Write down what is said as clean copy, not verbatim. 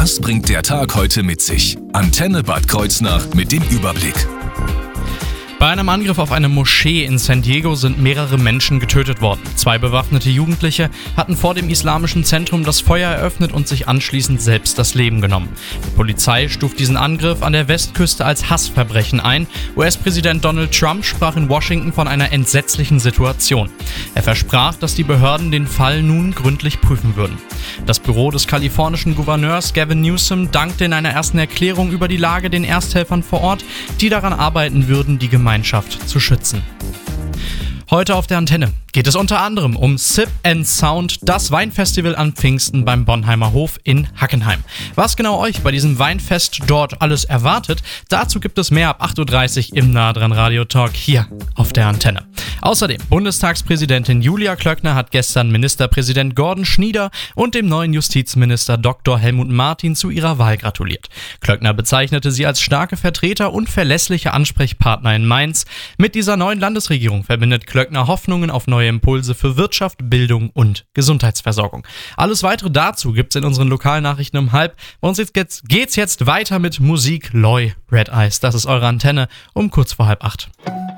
Was bringt der Tag heute mit sich? Antenne Bad Kreuznach mit dem Überblick. Bei einem Angriff auf eine Moschee in San Diego sind mehrere Menschen getötet worden. 2 bewaffnete Jugendliche hatten vor dem islamischen Zentrum das Feuer eröffnet und sich anschließend selbst das Leben genommen. Die Polizei stuft diesen Angriff an der Westküste als Hassverbrechen ein. US-Präsident Donald Trump sprach in Washington von einer entsetzlichen Situation. Er versprach, dass die Behörden den Fall nun gründlich prüfen würden. Das Büro des kalifornischen Gouverneurs Gavin Newsom dankte in einer ersten Erklärung über die Lage den Ersthelfern vor Ort, die daran arbeiten würden, die Gemeinschaft zu schützen. Heute auf der Antenne geht es unter anderem um Sip & Sound, das Weinfestival an Pfingsten beim Bonheimer Hof in Hackenheim. Was genau euch bei diesem Weinfest dort alles erwartet, dazu gibt es mehr ab 8.30 Uhr im Nah dran Radio Talk hier auf der Antenne. Außerdem, Bundestagspräsidentin Julia Klöckner hat gestern Ministerpräsident Gordon Schnieder und dem neuen Justizminister Dr. Helmut Martin zu ihrer Wahl gratuliert. Klöckner bezeichnete sie als starke Vertreter und verlässliche Ansprechpartner in Mainz. Mit dieser neuen Landesregierung verbindet Klöckner Hoffnungen auf neue Impulse für Wirtschaft, Bildung und Gesundheitsversorgung. Alles weitere dazu gibt's in unseren Lokalnachrichten um 12:30. Bei uns geht's jetzt weiter mit Musik. Loy, Red Eyes, das ist eure Antenne um kurz vor 7:30.